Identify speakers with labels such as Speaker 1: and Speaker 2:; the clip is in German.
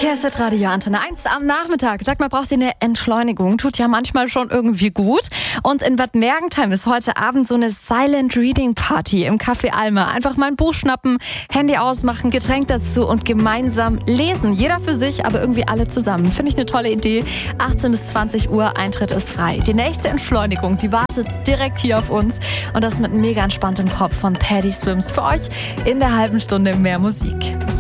Speaker 1: Hier ist das Radio Antenne 1 am Nachmittag. Sag mal, braucht ihr eine Entschleunigung? Tut ja manchmal schon irgendwie gut. Und in Bad Mergentheim ist heute Abend so eine Silent Reading Party im Café Alma. Einfach mal ein Buch schnappen, Handy ausmachen, Getränk dazu und gemeinsam lesen. Jeder für sich, aber irgendwie alle zusammen. Finde ich eine tolle Idee. 18 bis 20 Uhr, Eintritt ist frei. Die nächste Entschleunigung, die wartet direkt hier auf uns. Und das mit einem mega entspannten Pop von Paddy Swims für euch in der halben Stunde mehr Musik.